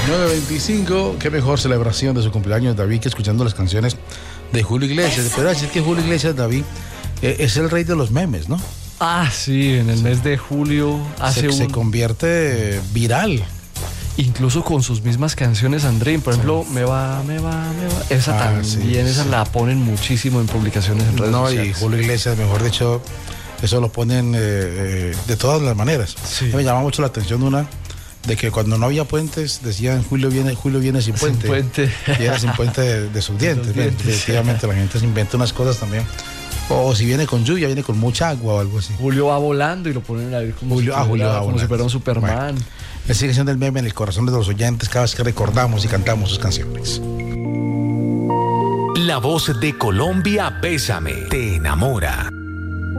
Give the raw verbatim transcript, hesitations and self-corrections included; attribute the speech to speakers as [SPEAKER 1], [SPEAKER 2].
[SPEAKER 1] nueve veinticinco, qué mejor celebración de su cumpleaños, David, que escuchando las canciones de Julio Iglesias. Pero decir que Julio Iglesias, David, eh, es el rey de los memes, ¿no?
[SPEAKER 2] Ah, sí, en el sí. mes de julio hace
[SPEAKER 1] se,
[SPEAKER 2] un...
[SPEAKER 1] se convierte eh, viral.
[SPEAKER 2] Incluso con sus mismas canciones, André, por ejemplo, sí. me va, me va, me va. Esa ah, también, sí, esa sí. la ponen muchísimo en publicaciones en redes
[SPEAKER 1] no,
[SPEAKER 2] sociales.
[SPEAKER 1] Y Julio Iglesias, mejor dicho, eso lo ponen eh, eh, de todas las maneras. Sí. Me llama mucho la atención una de que cuando no había puentes decían Julio viene, Julio viene sin puente.
[SPEAKER 2] Sin puente.
[SPEAKER 1] Y era sin puente de, de sus dientes. dientes Definitivamente sí. La gente se inventa unas cosas también. O si viene con lluvia, viene con mucha agua o algo así.
[SPEAKER 2] Julio va volando y lo ponen ahí como,
[SPEAKER 1] Julio,
[SPEAKER 2] si,
[SPEAKER 1] ah, Julio
[SPEAKER 2] fuera,
[SPEAKER 1] va
[SPEAKER 2] como si fuera un Superman.
[SPEAKER 1] Bueno, él sigue siendo el meme en el corazón de los oyentes cada vez que recordamos y cantamos sus canciones.
[SPEAKER 3] La voz de Colombia, Bésame, te enamora.